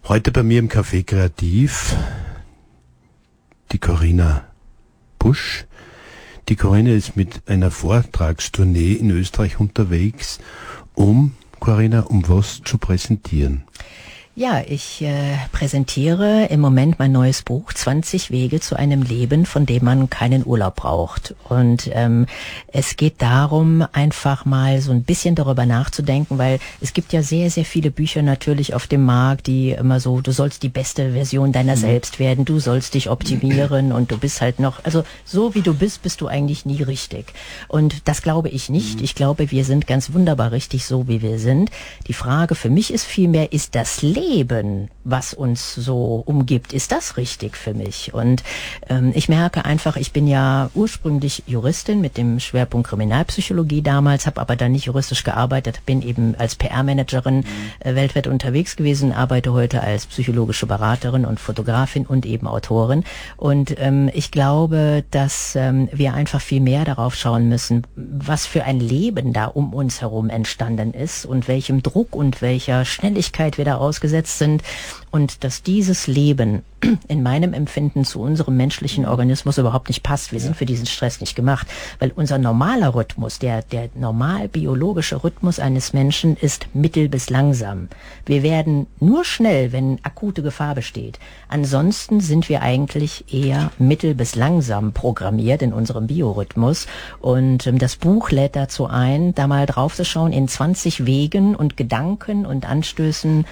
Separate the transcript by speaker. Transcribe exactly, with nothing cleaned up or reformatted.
Speaker 1: Heute bei mir im Café Kreativ die Corinna Busch. Die Corinna ist mit einer Vortragstournee in Österreich unterwegs, um, Corinna, um was zu präsentieren?
Speaker 2: Ja, ich äh, präsentiere im Moment mein neues Buch zwanzig Wege zu einem Leben, von dem man keinen Urlaub braucht. Und ähm, es geht darum, einfach mal so ein bisschen darüber nachzudenken, weil es gibt ja sehr, sehr viele Bücher natürlich auf dem Markt, die immer so, du sollst die beste Version deiner mhm. selbst werden, du sollst dich optimieren und du bist halt noch, also so wie du bist, bist du eigentlich nie richtig. Und das glaube ich nicht. Mhm. Ich glaube, wir sind ganz wunderbar richtig so, wie wir sind. Die Frage für mich ist vielmehr, ist das Leben Leben, was uns so umgibt, ist das richtig für mich? Und ähm, ich merke einfach, ich bin ja ursprünglich Juristin mit dem Schwerpunkt Kriminalpsychologie damals, habe aber dann nicht juristisch gearbeitet, bin eben als P R-Managerin mhm. äh, weltweit unterwegs gewesen, arbeite heute als psychologische Beraterin und Fotografin und eben Autorin. Und ähm, ich glaube, dass ähm, wir einfach viel mehr darauf schauen müssen, was für ein Leben da um uns herum entstanden ist und welchem Druck und welcher Schnelligkeit wir da ausgesetzt sind und dass dieses Leben in meinem Empfinden zu unserem menschlichen Organismus überhaupt nicht passt. Wir ja. sind für diesen Stress nicht gemacht, weil unser normaler Rhythmus, der, der normal biologische Rhythmus eines Menschen ist mittel bis langsam. Wir werden nur schnell, wenn akute Gefahr besteht. Ansonsten sind wir eigentlich eher mittel bis langsam programmiert in unserem Biorhythmus und ähm, das Buch lädt dazu ein, da mal drauf zu schauen in zwanzig Wegen und Gedanken und Anstößen,